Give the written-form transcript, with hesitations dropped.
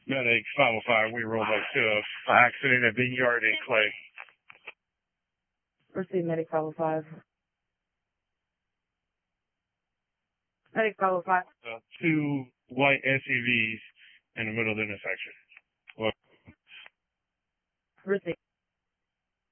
Medic 505, we rolled up to an accident at Vineyard in Clay. Proceed, Medic 505. Medic 505. Two white SUVs in the middle of the intersection. Proceed.